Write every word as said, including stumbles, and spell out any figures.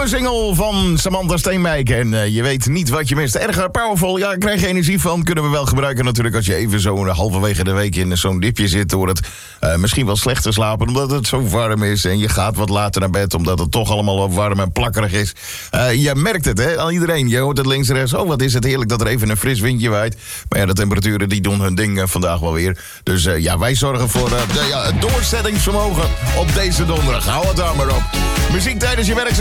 Nieuwe single van Samantha Steenwijk. En uh, je weet niet wat je mist. Erg powerful. Ja, krijg je energie van. Kunnen we wel gebruiken natuurlijk als je even zo halverwege de week in zo'n dipje zit. Door het uh, misschien wel slecht te slapen omdat het zo warm is. En je gaat wat later naar bed omdat het toch allemaal wat warm en plakkerig is. Uh, je merkt het, hè? Al iedereen. Je hoort het links en rechts. Oh, wat is het heerlijk dat er even een fris windje waait. Maar ja, de temperaturen die doen hun ding uh, vandaag wel weer. Dus uh, ja, wij zorgen voor uh, de, ja, het doorzettingsvermogen op deze donderdag. Hou het daar maar op. Muziek tijdens je werkzaamheden.